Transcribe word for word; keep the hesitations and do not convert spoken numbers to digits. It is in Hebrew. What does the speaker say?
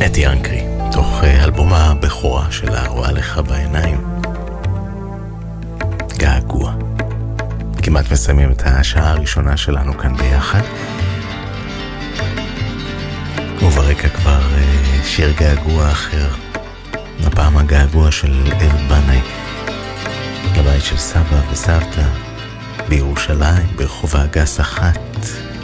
אתי אנקרי, תוך אלבום הבכורה שלה, רואה לך בעיניים. געגוע. כמעט מסיימים את השעה הראשונה שלנו כאן ביחד. וברקע כבר שיר געגוע אחר, הפעם הגעגוע של אל בנאי, לבית של סבא וסבתא בירושלים, ברחוב האגס אחת.